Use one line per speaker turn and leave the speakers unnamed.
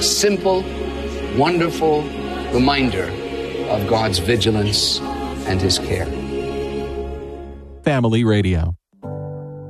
a simple, wonderful reminder of God's vigilance and his care.
Family Radio.